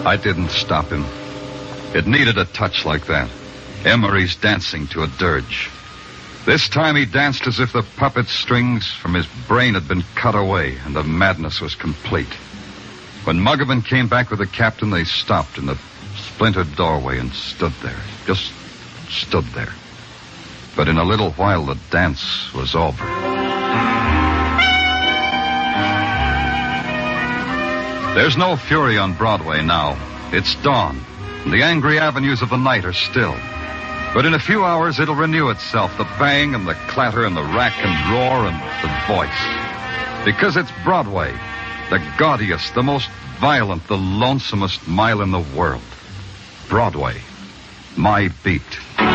I didn't stop him. It needed a touch like that. Emery's dancing to a dirge. This time he danced as if the puppet strings from his brain had been cut away and the madness was complete. When Muggavan came back with the captain, they stopped in the splintered doorway and stood there. Just stood there. But in a little while, the dance was over. There's no fury on Broadway now. It's dawn, and the angry avenues of the night are still. But in a few hours, it'll renew itself, the bang and the clatter and the rack and roar and the voice. Because it's Broadway, the gaudiest, the most violent, the lonesomest mile in the world. Broadway, my beat.